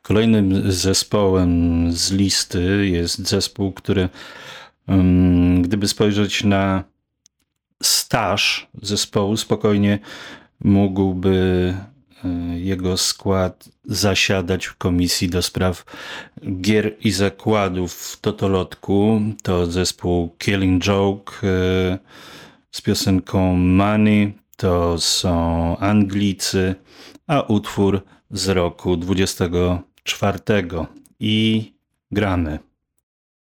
Kolejnym zespołem z listy jest zespół, który, gdyby spojrzeć na staż zespołu, spokojnie mógłby jego skład zasiadać w komisji do spraw gier i zakładów w Totolotku. To zespół Killing Joke z piosenką Money. To są Anglicy, a utwór z roku 24. I gramy.